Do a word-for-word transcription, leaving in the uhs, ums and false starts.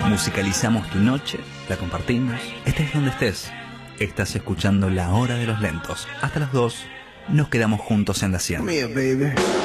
Musicalizamos tu noche, la compartimos, estés donde estés. Estás escuchando La Hora de los Lentos. Hasta las dos nos quedamos juntos en la cien. Come here, baby.